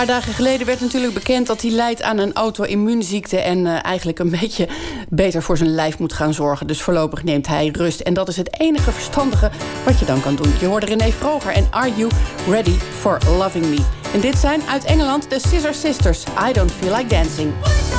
Een paar dagen geleden werd natuurlijk bekend dat hij lijdt aan een auto-immuunziekte en eigenlijk een beetje beter voor zijn lijf moet gaan zorgen. Dus voorlopig neemt hij rust. En dat is het enige verstandige wat je dan kan doen. Je hoorde René Vroger en Are You Ready for Loving Me? En dit zijn uit Engeland de Scissor Sisters. I Don't Feel Like Dancing.